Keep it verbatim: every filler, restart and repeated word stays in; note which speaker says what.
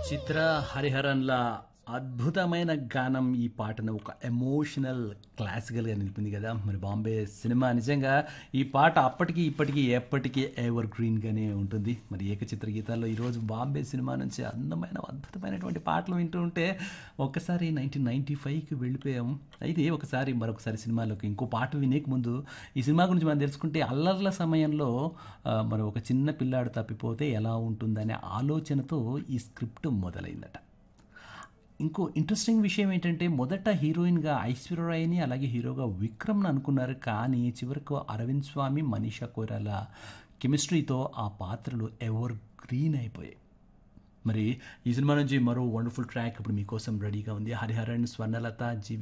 Speaker 1: చిత్ర హరిహరన్‌ల అద్భుతమైన గానం ఈ పాటను ఒక ఎమోషనల్ క్లాసికల్‌గా నిలిపింది కదా! మరి 'బాంబే' సినిమా నిజంగా ఈ పాట అప్పటికి, ఇప్పటికి ఎప్పటికీ ఎవర్ గ్రీన్‌గానే ఉంటుంది. మరి ఏకచిత్ర గీతాల్లో ఈరోజు 'బాంబే' సినిమా నుంచి అందమైన, అద్భుతమైనటువంటి పాటలు వింటూ ఉంటే ఒక్కసారి పంతొమ్మిది వందల తొంభై ఐదుకి వెళ్ళిపోయాం. అయితే ఒకసారి మరొకసారి సినిమాలోకి ఇంకో పాట వినేక ముందు ఈ సినిమా గురించి మనం తెలుసుకుంటే అల్లర్ల సమయంలో ఆహ్, మరి ఒక చిన్న పిల్లాడు తప్పిపోతే ఎలా ఉంటుందనే ఆలోచనతో ఈ స్క్రిప్ట్ మొదలైందట. ఇంకో ఇంట్రెస్టింగ్ విషయం ఏంటంటే మొదట హీరోయిన్‌గా ఐశ్వర్య రాయ్‌ని, అలాగే హీరోగా విక్రమ్‌ని అనుకున్నారు. కానీ చివరకు అరవింద్ స్వామి, మనీషా కొయిరాలా కెమిస్ట్రీతో ఆ పాత్రలు ఎవర్ గ్రీన్ అయిపోయాయి. మరి ఈ సినిమా నుంచి మరో వండర్‌ఫుల్ ట్రాక్ ఇప్పుడు మీకోసం రెడీగా ఉంది. హరిహరన్, స్వర్ణలత, జి